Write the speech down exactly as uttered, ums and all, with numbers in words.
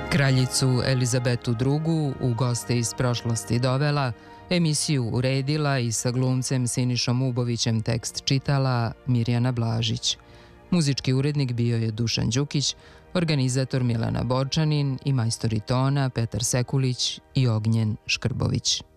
Kraljicu Elizabetu drugu u goste iz prošlosti dovela, emisiju uredila i sa glumcem Sinišom Ubovićem tekst čitala Mirjana Blažić. Muzički urednik bio je Dušan Đukić, organizator Milana Borčanin i majstori tona Petar Sekulić i Ognjen Škrbović.